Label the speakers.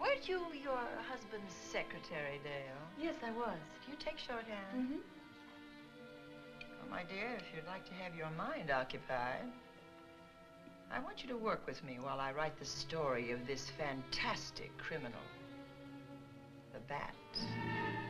Speaker 1: Weren't you your husband's secretary, Dale?
Speaker 2: Yes, I was.
Speaker 1: Do you take shorthand?
Speaker 2: Mm-hmm.
Speaker 1: Well, my dear, if you'd like to have your mind occupied, I want you to work with me while I write the story of this fantastic criminal, the Bat.